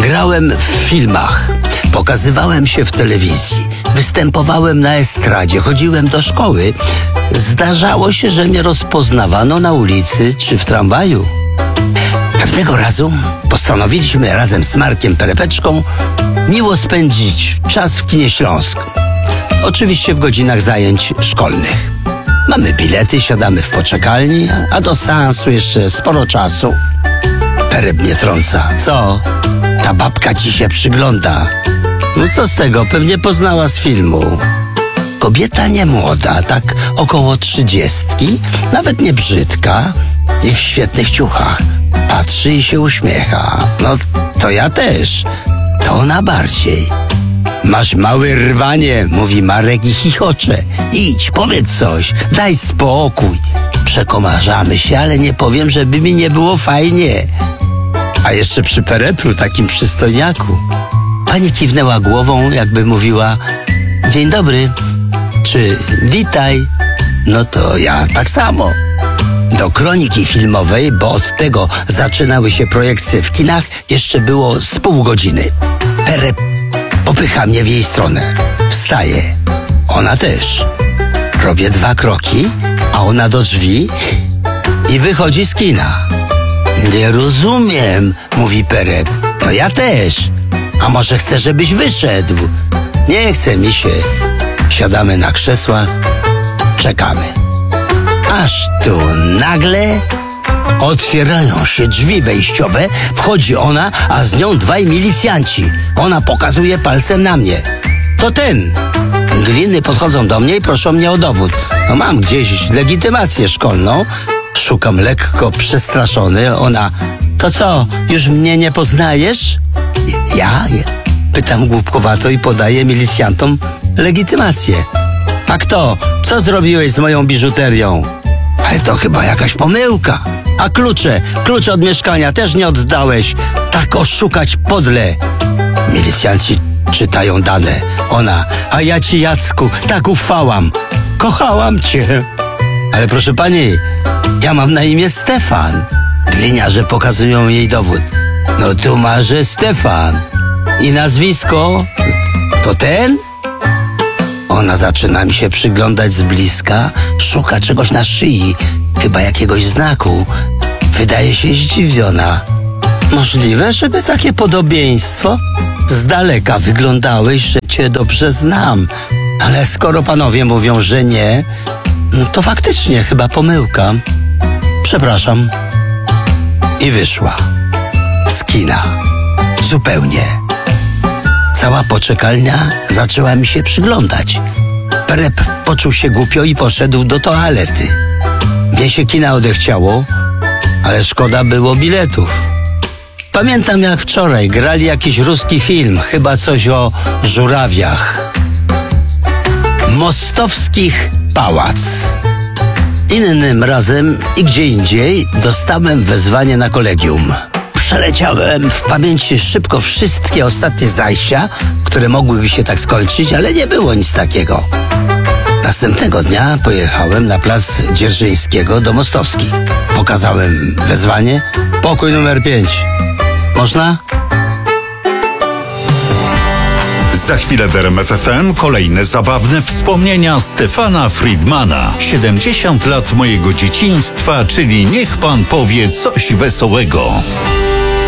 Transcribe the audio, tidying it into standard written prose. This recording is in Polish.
Grałem w filmach, pokazywałem się w telewizji, występowałem na estradzie, chodziłem do szkoły. Zdarzało się, że mnie rozpoznawano na ulicy czy w tramwaju. Pewnego razu postanowiliśmy razem z Markiem Perepeczką miło spędzić czas w kinie Śląsk. Oczywiście w godzinach zajęć szkolnych. Mamy bilety, siadamy w poczekalni, a do seansu jeszcze sporo czasu. Perep mnie trąca. Co? Ta babka ci się przygląda. No co z tego? Pewnie poznała z filmu. Kobieta nie młoda, tak około 30, nawet nie brzydka i w świetnych ciuchach. Patrzy i się uśmiecha. No to ja też. To ona bardziej. Masz małe rwanie, mówi Marek i chichocze. Idź, powiedz coś, daj spokój. Przekomarzamy się, ale nie powiem, żeby mi nie było fajnie. A jeszcze przy Pereplu, takim przystojniaku. Pani kiwnęła głową, jakby mówiła: dzień dobry, czy witaj. No to ja tak samo. Do kroniki filmowej, bo od tego zaczynały się projekcje w kinach, jeszcze było z pół godziny. Perep popycha mnie w jej stronę. Wstaje. Ona też. Robię 2 kroki, a ona do drzwi i wychodzi z kina. Nie rozumiem, mówi Perep. No ja też. A może chcę, żebyś wyszedł? Nie chce mi się. Siadamy na krzesłach, czekamy. Aż tu nagle otwierają się drzwi wejściowe, wchodzi ona, a z nią 2 milicjanci. Ona pokazuje palcem na mnie. To ten. Gliny podchodzą do mnie i proszą mnie o dowód. No mam gdzieś legitymację szkolną. Szukam lekko przestraszony. Ona: to co, już mnie nie poznajesz? Ja? Pytam głupkowato i podaję milicjantom legitymację. A kto? Co zrobiłeś z moją biżuterią? Ale to chyba jakaś pomyłka. A klucze od mieszkania też nie oddałeś. Tak oszukać podle. Milicjanci czytają dane. Ona: a ja ci, Jacku, tak ufałam. Kochałam cię. Ale proszę pani, ja mam na imię Stefan. Gliniarze pokazują jej dowód. No tu masz, że Stefan. I nazwisko? To ten? Ona zaczyna mi się przyglądać z bliska, szuka czegoś na szyi, chyba jakiegoś znaku. Wydaje się zdziwiona. Możliwe, żeby takie podobieństwo? Z daleka wyglądałeś, że cię dobrze znam. Ale skoro panowie mówią, że nie, to faktycznie chyba pomyłka. Przepraszam. I wyszła. Z kina. Zupełnie. Cała poczekalnia zaczęła mi się przyglądać. Perep poczuł się głupio i poszedł do toalety. Mnie się kina odechciało, ale szkoda było biletów. Pamiętam jak wczoraj grali jakiś ruski film, chyba coś o żurawiach. Mostowskich pałac. Innym razem i gdzie indziej dostałem wezwanie na kolegium. Przeleciałem w pamięci szybko wszystkie ostatnie zajścia, które mogłyby się tak skończyć, ale nie było nic takiego. Następnego dnia pojechałem na plac Dzierżyńskiego do Mostowskich. Pokazałem wezwanie. Pokój numer 5. Można? Za chwilę w RMF FM kolejne zabawne wspomnienia Stefana Friedmana. 70 lat mojego dzieciństwa, czyli niech pan powie coś wesołego.